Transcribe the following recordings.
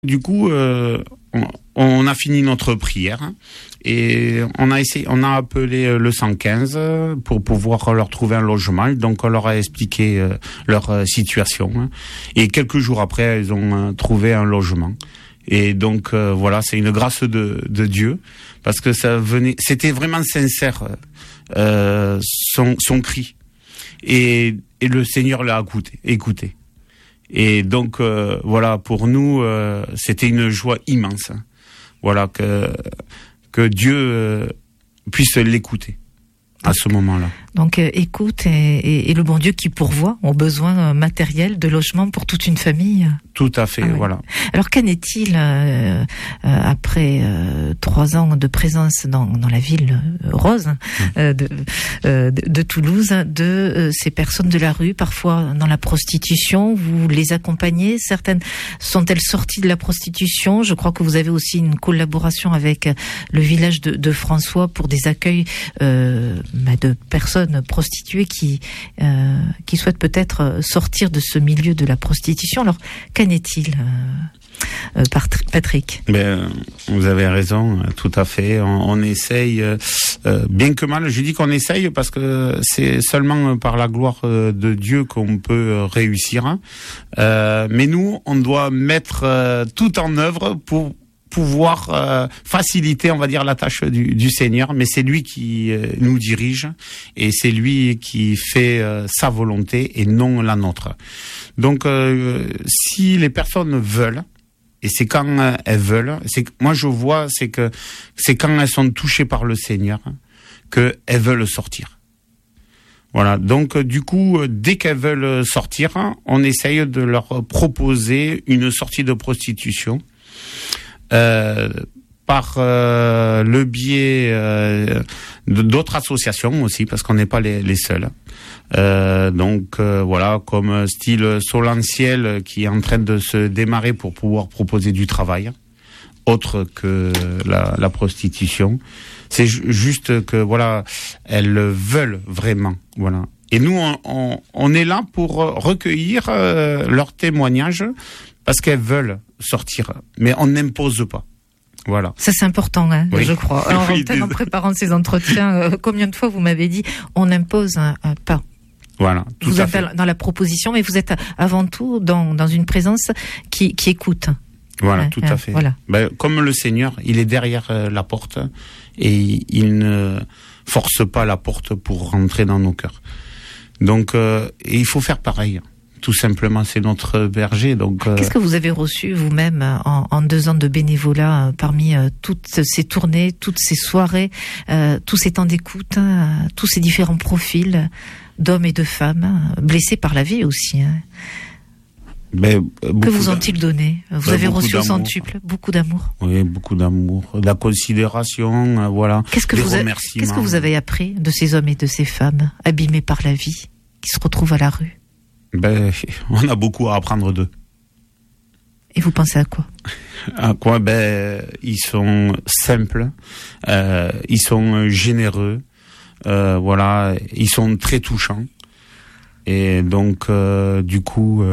Du coup, on a fini notre prière et on a appelé le 115 pour pouvoir leur trouver un logement. Donc on leur a expliqué leur situation et quelques jours après, ils ont trouvé un logement. Et donc voilà, c'est une grâce de Dieu parce que c'était vraiment sincère son cri et le Seigneur l'a écouté. Et donc voilà, pour nous c'était une joie immense. Voilà que Dieu puisse l'écouter à ce moment-là. Donc écoute et le bon Dieu qui pourvoit aux besoins matériels de logement pour toute une famille. Tout à fait, voilà. Alors qu'en est-il après 3 ans de présence dans la ville rose de Toulouse, de ces personnes de la rue, parfois dans la prostitution? Vous les accompagnez? Certaines sont-elles sorties de la prostitution? Je crois que vous avez aussi une collaboration avec le village de François pour des accueils de personnes prostituées qui souhaitent peut-être sortir de ce milieu de la prostitution. Alors, qu'en est-il, Patrick? Vous avez raison, tout à fait. On essaye, bien que mal. Je dis qu'on essaye parce que c'est seulement par la gloire de Dieu qu'on peut réussir. Mais nous, on doit mettre tout en œuvre pour pouvoir faciliter, on va dire, la tâche du Seigneur, mais c'est lui qui nous dirige et c'est lui qui fait sa volonté et non la nôtre. Donc, si les personnes veulent, et c'est quand elles veulent, moi je vois, c'est quand elles sont touchées par le Seigneur qu'elles veulent sortir. Voilà. Donc, du coup, dès qu'elles veulent sortir, on essaye de leur proposer une sortie de prostitution. Par le biais d'autres associations aussi, parce qu'on n'est pas les seuls. Donc voilà, comme style Solentiel qui est en train de se démarrer pour pouvoir proposer du travail, autre que la prostitution. C'est juste que voilà, elles veulent vraiment, voilà. Et nous, on est là pour recueillir leurs témoignages parce qu'elles veulent sortir, mais on n'impose pas. Voilà. Ça c'est important, oui. Je crois. Alors, en préparant ces entretiens, combien de fois vous m'avez dit on n'impose pas. Voilà. Vous êtes dans la proposition, mais vous êtes avant tout dans une présence qui écoute. Voilà, tout à fait. Voilà. Comme le Seigneur, il est derrière la porte et il ne force pas la porte pour rentrer dans nos cœurs. Donc, il faut faire pareil. Tout simplement, c'est notre berger. Donc, qu'est-ce que vous avez reçu vous-même en 2 ans de bénévolat parmi toutes ces tournées, toutes ces soirées, tous ces temps d'écoute, tous ces différents profils d'hommes et de femmes blessés par la vie aussi. Que vous ont-ils donné? Vous avez reçu au centuple beaucoup d'amour. Oui, beaucoup d'amour, de la considération, voilà. Qu'est-ce que vous avez appris de ces hommes et de ces femmes abîmés par la vie, qui se retrouvent à la rue? On a beaucoup à apprendre d'eux. Et vous pensez à quoi? À quoi? Ils sont simples, ils sont généreux, voilà, ils sont très touchants. Et donc, du coup,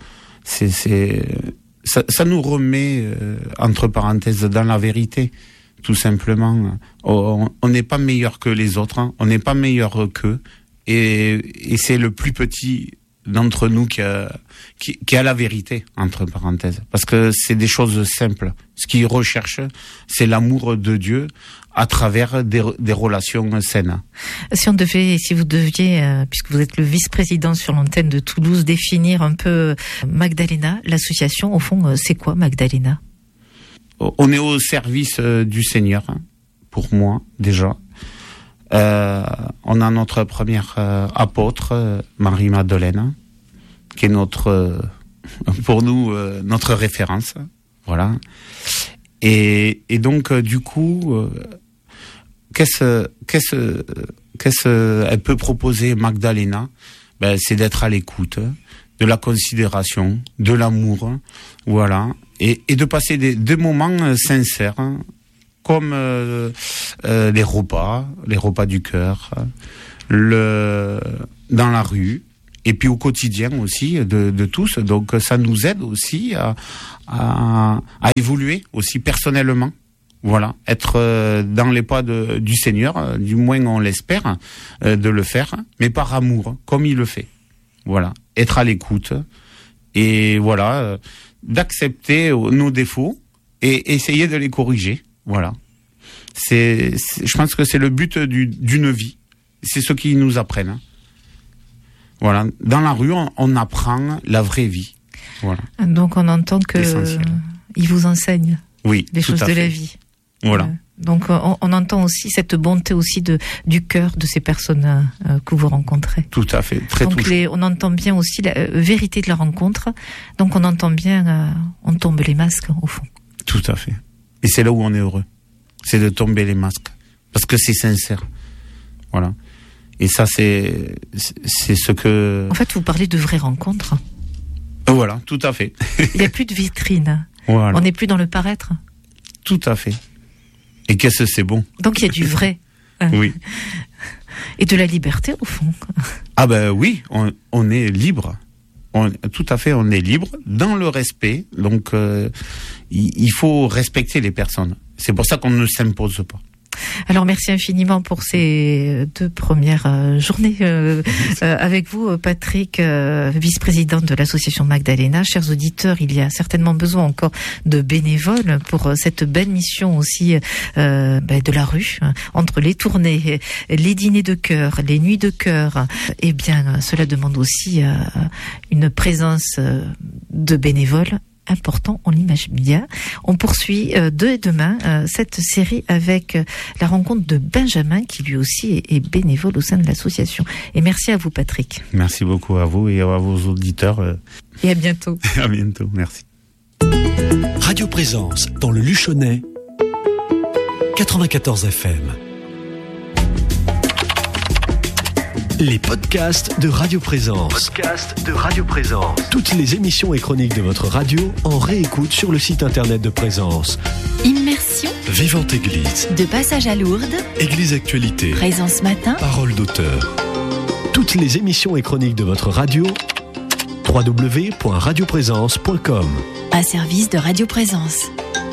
ça nous remet entre parenthèses dans la vérité, tout simplement. On n'est pas meilleur que les autres, on n'est pas meilleur qu'eux, et c'est le plus petit d'entre nous qui a la vérité, entre parenthèses, parce que c'est des choses simples. Ce qu'ils recherchent, c'est l'amour de Dieu à travers des relations saines. Si vous deviez, puisque vous êtes le vice-président sur l'antenne de Toulouse, définir un peu Magdalena, l'association, au fond, c'est quoi Magdalena? On est au service du Seigneur, pour moi, déjà. On a notre première apôtre, Marie-Madeleine, qui est pour nous notre référence, voilà. Et donc du coup, qu'est-ce elle peut proposer Magdalena? C'est d'être à l'écoute, de la considération, de l'amour, voilà, et de passer des moments sincères. Comme les repas du cœur, dans la rue, Et puis au quotidien aussi de tous. Donc ça nous aide aussi à évoluer aussi personnellement. Voilà, être dans les pas du Seigneur, du moins on l'espère, de le faire, mais par amour, comme il le fait. Voilà, être à l'écoute et voilà, d'accepter nos défauts et essayer de les corriger. Voilà, je pense que c'est le but d'une vie. C'est ce qu'ils nous apprennent. Voilà, dans la rue, on apprend la vraie vie. Voilà. Donc on entend que il vous enseigne les choses de la vie. Voilà. Donc on entend aussi cette bonté aussi du cœur de ces personnes que vous rencontrez. Tout à fait, très touchant. On entend bien aussi la vérité de la rencontre. Donc on entend bien, on tombe les masques au fond. Tout à fait. Et c'est là où on est heureux. C'est de tomber les masques. Parce que c'est sincère. Voilà. Et ça, c'est ce que... En fait, vous parlez de vraies rencontres. Voilà, tout à fait. Il n'y a plus de vitrine. Voilà. On n'est plus dans le paraître. Tout à fait. Et qu'est-ce que c'est bon. Donc il y a du vrai. Oui. Et de la liberté au fond. Ah ben oui, on est libre. Tout à fait, on est libre dans le respect. Donc il faut respecter les personnes. C'est pour ça qu'on ne s'impose pas. Alors merci infiniment pour ces 2 premières journées avec vous, Patrick, vice-président de l'association Magdalena. Chers auditeurs, il y a certainement besoin encore de bénévoles pour cette belle mission aussi de la rue, entre les tournées, les dîners de cœur, les nuits de cœur. Eh bien, cela demande aussi une présence de bénévoles important, on l'imagine bien. On poursuit demain cette série avec la rencontre de Benjamin qui lui aussi est bénévole au sein de l'association. Et merci à vous, Patrick. Merci beaucoup à vous et à vos auditeurs. Et à bientôt. À bientôt, merci. Radio Présence dans le Luchonnais, 94 FM. Les podcasts de Radio Présence. Toutes les émissions et chroniques de votre radio en réécoute sur le site internet de Présence. Immersion. Vivante Église. De passage à Lourdes. Église Actualité. Présence matin. Parole d'auteur. Toutes les émissions et chroniques de votre radio. www.radioprésence.com. Un service de Radio Présence.